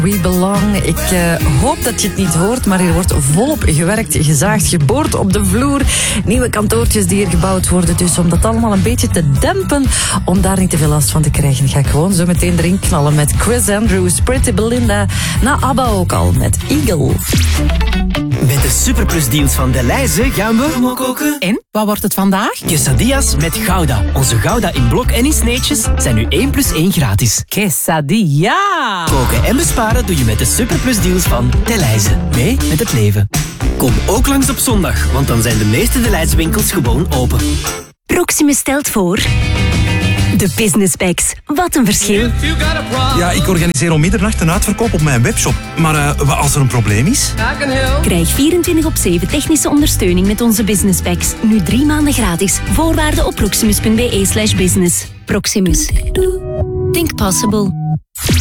We Belong. Ik hoop dat je het niet hoort, maar hier wordt volop gewerkt, gezaagd, geboord op de vloer. Nieuwe kantoortjes die hier gebouwd worden. Dus om dat allemaal een beetje te dempen, om daar niet te veel last van te krijgen, ga ik gewoon zo meteen erin knallen met Chris Andrews, Pretty Belinda. Na ABBA ook al met Eagle. Met de Superplus deals van Delhaize gaan we mokoken. En, wat wordt het vandaag? Quesadillas met Gouda. Onze Gouda in blok en in sneetjes zijn nu 1 + 1 gratis. Quesadilla! Koken en besparen doe je met de Superplus deals van Delhaize. Mee met het leven. Kom ook langs op zondag, want dan zijn de meeste Delhaize winkels gewoon open. Proximus stelt voor... De Business Bags. Wat een verschil. Ja, ik organiseer om middernacht een uitverkoop op mijn webshop. Maar wat als er een probleem is? Krijg 24/7 technische ondersteuning met onze Business Bags. Nu 3 maanden gratis. Voorwaarden op proximus.be/business. Proximus. Think possible.